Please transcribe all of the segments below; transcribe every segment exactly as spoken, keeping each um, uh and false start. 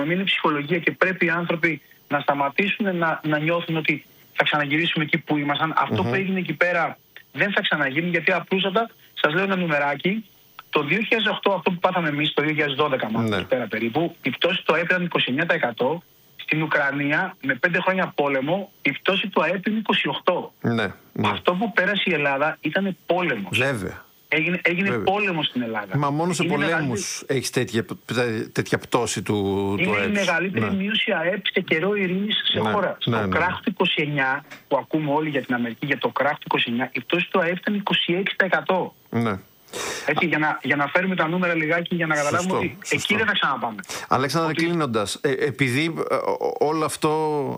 οικονομία είναι ψυχολογία και πρέπει οι άνθρωποι να σταματήσουν να, να νιώθουν ότι θα ξαναγυρίσουμε εκεί που ήμασταν. Αυτό mm-hmm. που έγινε εκεί πέρα δεν θα ξαναγίνει, γιατί απλούστατα, σας λέω ένα νουμεράκι, το δύο χιλιάδες οκτώ, αυτό που πάθαμε εμείς, το δύο χιλιάδες δώδεκα μάλλον, mm-hmm. πέρα περίπου, η πτώση του ΑΕΠ ήταν είκοσι εννέα τοις εκατό. Στην Ουκρανία, με πέντε χρόνια πόλεμο, η πτώση του ΑΕΠ είναι είκοσι οκτώ τοις εκατό. Ναι, ναι. Αυτό που πέρασε η Ελλάδα ήταν πόλεμος. Βέβαια. Έγινε, έγινε πόλεμος στην Ελλάδα. Μα μόνο σε πολέμους έχεις τέτοια, τέτοια πτώση του, του είναι ΑΕΠ. Είναι η μεγαλύτερη ναι. μείωση ΑΕΠ σε καιρό ειρήνης σε ναι, χώρα. Ναι, Στο ναι, ναι. κράχ του είκοσι εννιά, που ακούμε όλοι για την Αμερική, για το κράχ του είκοσι εννιά, η πτώση του ΑΕΠ ήταν είκοσι έξι τοις εκατό. Ναι. Έτσι, για, να, για να φέρουμε τα νούμερα λιγάκι, για να καταλάβουμε σωστό, ότι σωστό. εκεί δεν θα ξαναπάμε. Αλέξανδρε, ότι... κλείνοντας, ε, επειδή ε, όλο αυτό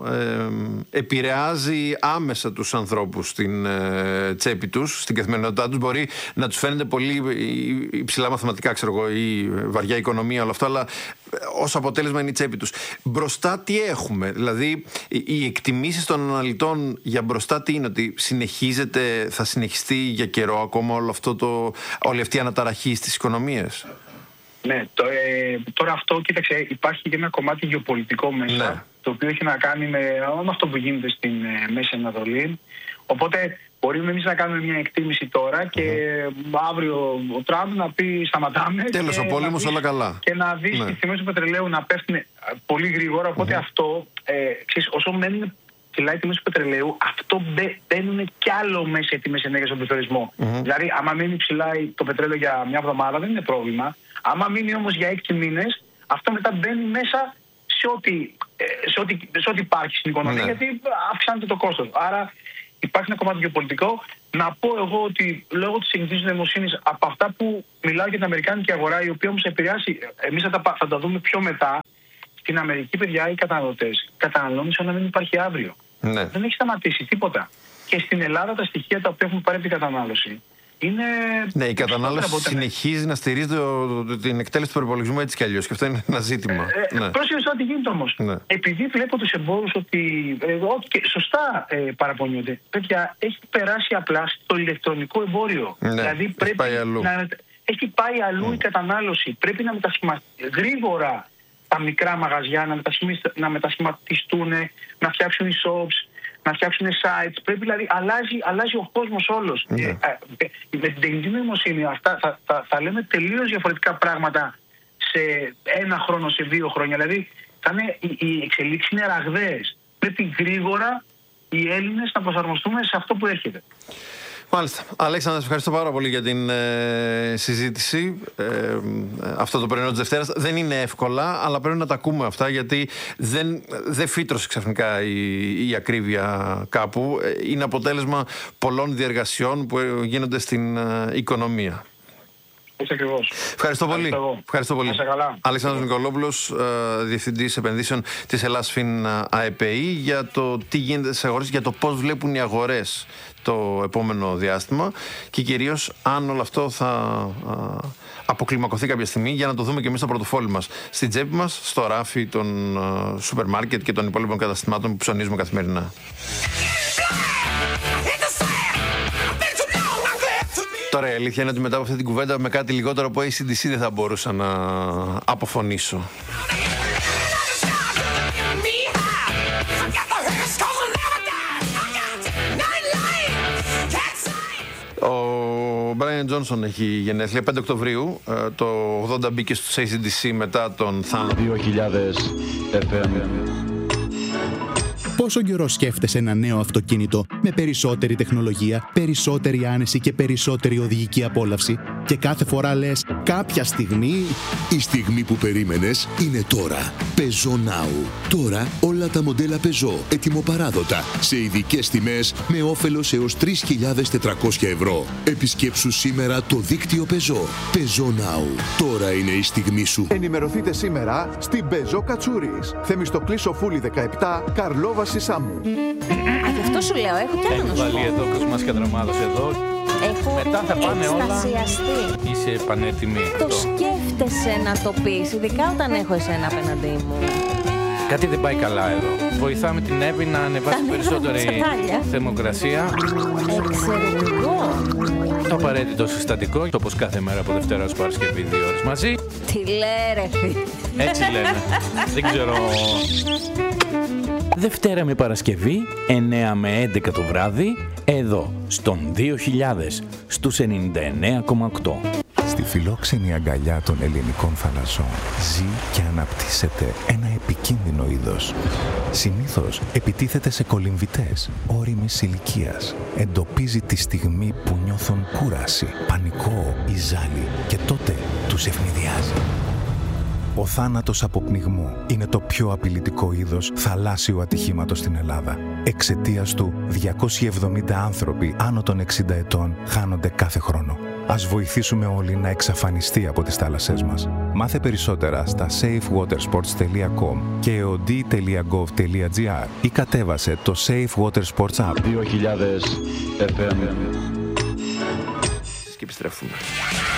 ε, επηρεάζει άμεσα τους ανθρώπους στην ε, τσέπη τους, στην καθημερινότητά τους, μπορεί να τους φαίνεται πολύ υψηλά μαθηματικά, ξέρω εγώ, ή βαριά οικονομία, όλο αυτό, αλλά ως αποτέλεσμα είναι η τσέπη τους. Μπροστά τι έχουμε, δηλαδή οι εκτιμήσεις των αναλυτών για μπροστά τι είναι, ότι συνεχίζεται, θα συνεχιστεί για καιρό ακόμα όλο αυτό το, όλη αυτή η αναταραχή στις οικονομίες? Ναι, το, ε, τώρα αυτό, κοίταξε, υπάρχει και ένα κομμάτι γεωπολιτικό μέσα, ναι. το οποίο έχει να κάνει με, με αυτό που γίνεται στην ε, Μέση Ανατολή. Οπότε μπορούμε εμείς να κάνουμε μια εκτίμηση τώρα και mm-hmm. αύριο ο Τραμπ να πει σταματάμε. Τέλος ο πόλεμος, όλα καλά. Και να δεις ναι. τις τιμές του πετρελαίου να πέφτουν πολύ γρήγορα. Οπότε mm-hmm. αυτό, ε, ξέρεις, όσο μένουν ψηλά οι τιμές του πετρελαίου, αυτό μπαίνουν κι άλλο μέσα οι τιμές ενέργειας στον πληθωρισμό. Mm-hmm. Δηλαδή, άμα μείνει ψηλά το πετρέλαιο για μια εβδομάδα, δεν είναι πρόβλημα. Άμα μείνει όμως για έξι μήνες, αυτό μετά μπαίνει μέσα σε ό,τι, σε ό,τι, σε ό,τι υπάρχει στην οικονομία, mm-hmm. γιατί αυξάνεται το κόστος. Άρα υπάρχει ένα κομμάτι γεωπολιτικό. Να πω εγώ ότι λόγω της εγγυητικής νοημοσύνης, από αυτά που μιλάω για την αμερικάνικη αγορά, η οποία όμως επηρεάσει, εμείς θα τα, θα τα δούμε πιο μετά, στην Αμερική, παιδιά, οι καταναλωτές καταναλώνουν σαν να μην υπάρχει αύριο. Ναι. Δεν έχει σταματήσει τίποτα. Και στην Ελλάδα τα στοιχεία τα οποία έχουμε πάρει από την κατανάλωση είναι. Ναι, η κατανάλωση συνεχίζει να στηρίζει το, το, την εκτέλεση του προϋπολογισμού έτσι κι αλλιώς. Και αυτό είναι ένα ζήτημα. Ε, ναι. Πρόσεχε τι γίνεται όμως. Ναι. Επειδή βλέπω τους εμπόρους ότι. Ε, και σωστά ε, παραπονιούνται. Παιδιά, έχει περάσει απλά στο ηλεκτρονικό εμπόριο. Ναι, δηλαδή έχει πρέπει πάει αλλού. να. Έχει πάει αλλού mm. η κατανάλωση. Πρέπει να μετασχηματιστεί γρήγορα τα μικρά μαγαζιά, να, να μετασχηματιστούν, να φτιάξουν e-shops, να φτιάξουν sites. Πρέπει δηλαδή, αλλάζει, αλλάζει ο κόσμος όλος. Yeah. Ε, ε, με την τεχνητή νοημοσύνη αυτά θα, θα, θα λέμε τελείως διαφορετικά πράγματα σε ένα χρόνο, σε δύο χρόνια. Δηλαδή, θα είναι, οι, οι εξελίξεις είναι ραγδαίες. Πρέπει γρήγορα οι Έλληνες να προσαρμοστούμε σε αυτό που έρχεται. Μάλιστα. Αλέξανδρα, σε ευχαριστώ πάρα πολύ για την ε, συζήτηση. Ε, αυτό το πρωινό της Δευτέρας δεν είναι εύκολα, αλλά πρέπει να τα ακούμε αυτά, γιατί δεν, δεν φύτρωσε ξαφνικά η, η ακρίβεια κάπου. Είναι αποτέλεσμα πολλών διεργασιών που γίνονται στην ε, οικονομία. Έτσι ακριβώς. Ευχαριστώ πολύ. Ευχαριστώ, Ευχαριστώ πολύ. Αλέξανδρος Νικολόπουλος, ε, Διευθυντής Επενδύσεων της Ελλάσφιν ΑΕΠΕΗ, για το τι γίνεται στις αγορές, για το πώς βλέπουν οι αγορές το επόμενο διάστημα και κυρίως αν όλο αυτό θα α, αποκλιμακωθεί κάποια στιγμή, για να το δούμε και εμείς στο πορτοφόλι μας, στην τσέπη μας, στο ράφι των σούπερ μάρκετ και των υπόλοιπων καταστημάτων που ψωνίζουμε καθημερινά. Τώρα η αλήθεια είναι ότι μετά από αυτή την κουβέντα με κάτι λιγότερο από έι σι ντι σι δεν θα μπορούσα να αποφωνήσω. Ο Μπράιαν Τζόνσον έχει γενέθλια πέντε Οκτωβρίου. Το ογδόντα μπήκε στους έι σι ντι σι μετά τον θάνατο. δύο χιλιάδες εφ εμ. Πόσο καιρό σκέφτεσαι ένα νέο αυτοκίνητο με περισσότερη τεχνολογία, περισσότερη άνεση και περισσότερη οδηγική απόλαυση, και κάθε φορά λες κάποια στιγμή... Η στιγμή που περίμενες είναι τώρα. Peugeot Now. Τώρα όλα τα μοντέλα Peugeot ετοιμοπαράδοτα σε ειδικές τιμές με όφελος έως τρεις χιλιάδες τετρακόσια ευρώ. Επισκέψου σήμερα το δίκτυο Peugeot. Peugeot Now. Τώρα είναι η στιγμή σου. Ενημερωθείτε σήμερα στην Peugeot Κατσούρης. Θεμιστοκλή Σοφούλη δεκαεπτά, Καρλόβαση Σάμου. Α, γι' αυτό σου λέω, έχω κι άλλο να σου πω. Έχει βάλει εδώ Κοσμάς Κατραμάδος εδώ. Έχω μετά θα πάνε εκστασιαστεί. Όλα. Είσαι πανέτοιμη. Το σκέφτεσαι να το πεις, ειδικά όταν έχω εσένα απέναντί μου. Κάτι δεν πάει καλά εδώ. Βοηθάμε την Εύη να ανεβάσει περισσότερη θερμοκρασία. Εξαιρετικό. Το απαραίτητο συστατικό, όπως κάθε μέρα από Δευτέρα ως Παρασκευή, δύο ώρες μαζί. Τι λέει ρε φίλε. Έτσι λένε. Δεν ξέρω. Δευτέρα με Παρασκευή, εννέα με έντεκα το βράδυ, εδώ, στον δύο χιλιάδες, στους ενενήντα εννέα κόμμα οκτώ. Στη φιλόξενη αγκαλιά των ελληνικών θαλασσών ζει και αναπτύσσεται ένα επικίνδυνο είδος. Συνήθως επιτίθεται σε κολυμβητές όριμης ηλικίας. Εντοπίζει τη στιγμή που νιώθουν κούραση, πανικό ή ζάλι και τότε τους ευνηδιάζει. Ο θάνατος από πνιγμό είναι το πιο απειλητικό είδος θαλάσσιου ατυχήματος στην Ελλάδα. Εξαιτίας του, διακόσιοι εβδομήντα άνθρωποι άνω των εξήντα ετών χάνονται κάθε χρόνο. Ας βοηθήσουμε όλοι να εξαφανιστεί από τις θάλασσές μας. Μάθε περισσότερα στα safe water sports τελεία com και εοντί τελεία gov τελεία gr ή κατέβασε το Safe Water Sports App. δύο χιλιάδες εφ εμ. Και επιστρέφουμε.